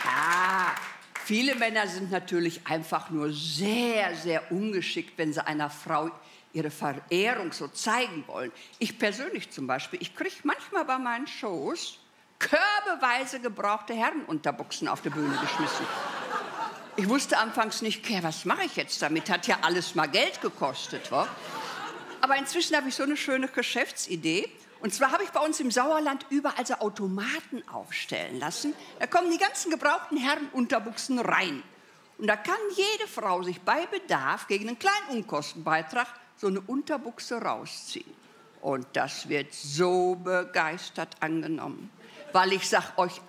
Ja, viele Männer sind natürlich einfach nur sehr, sehr ungeschickt, wenn sie einer Frau ihre Verehrung so zeigen wollen. Ich persönlich zum Beispiel, ich kriege manchmal bei meinen Shows körbeweise gebrauchte Herrenunterbuchsen auf die Bühne geschmissen. Ich wusste anfangs nicht, was mache ich jetzt damit? Hat ja alles mal Geld gekostet, wa? Aber inzwischen habe ich so eine schöne Geschäftsidee. Und zwar habe ich bei uns im Sauerland überall so Automaten aufstellen lassen. Da kommen die ganzen gebrauchten Herrenunterbuchsen rein. Und da kann jede Frau sich bei Bedarf gegen einen kleinen Unkostenbeitrag so eine Unterbuchse rausziehen. Und das wird so begeistert angenommen. Weil ich sage euch